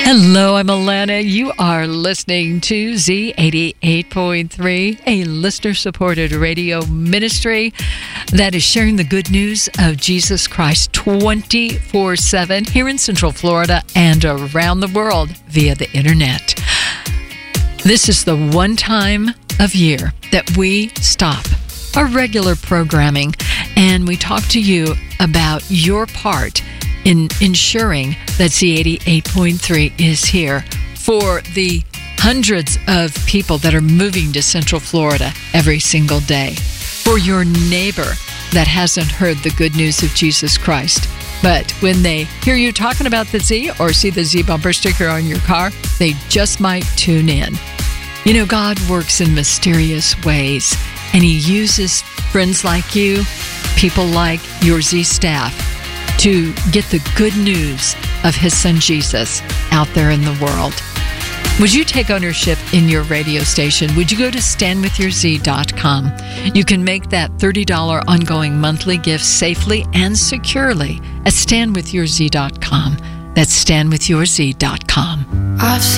Hello, I'm Alana. You are listening to Z88.3, a listener-supported radio ministry that is sharing the good news of Jesus Christ 24/7 here in Central Florida and around the world via the internet. This is the one time of year that we stop our regular programming and we talk to you about your part in ensuring that Z88.3 is here for the hundreds of people that are moving to Central Florida every single day. For your neighbor that hasn't heard the good news of Jesus Christ, but when they hear you talking about the Z or see the Z bumper sticker on your car, they just might tune in. You know, God works in mysterious ways, and He uses friends like you, people like your Z staff, to get the good news of His Son Jesus out there in the world. Would you take ownership in your radio station? Would you go to standwithyourz.com? You can make that $30 ongoing monthly gift safely and securely at standwithyourz.com. That's standwithyourz.com.